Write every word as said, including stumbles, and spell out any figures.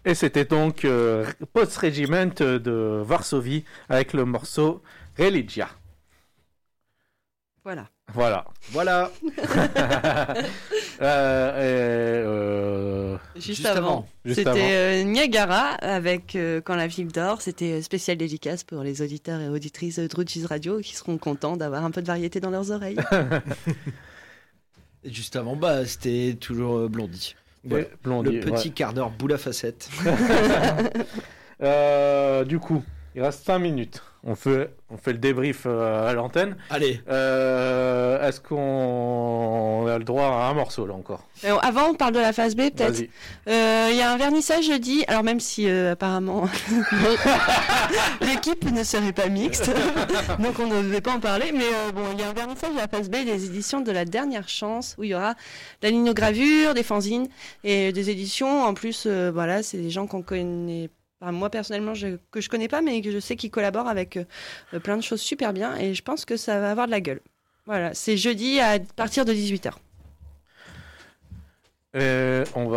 Et c'était donc euh, Post Regiment de Varsovie avec le morceau Religia. Voilà. Voilà. Voilà. euh, et, euh, Juste, Juste avant, avant. Juste c'était avant. euh, Niagara avec euh, Quand la ville dort. C'était euh, spécial dédicace pour les auditeurs et auditrices de Drudges Radio qui seront contents d'avoir un peu de variété dans leurs oreilles. Et juste avant, bah, c'était toujours euh, Blondie. Voilà. et Blondie, Le petit ouais. quart d'heure boule à facettes. Euh, du coup, il reste cinq minutes. On fait, on fait le débrief euh, à l'antenne. Allez. Euh, est-ce qu'on a le droit à un morceau là encore? Alors, avant, on parle de la phase B, peut-être. Vas-y. Euh, Il y a un vernissage jeudi, alors même si euh, apparemment l'équipe ne serait pas mixte, donc on ne devait pas en parler, mais euh, bon, il y a un vernissage à la phase B des éditions de La Dernière Chance, où il y aura de la linogravure, des fanzines et des éditions. En plus, euh, voilà, c'est des gens qu'on connaît. Enfin, moi personnellement, je, que je connais pas, mais que je sais qu'ils collaborent avec euh, plein de choses super bien, et je pense que ça va avoir de la gueule. Voilà, c'est jeudi à partir de dix-huit heures. Euh, on va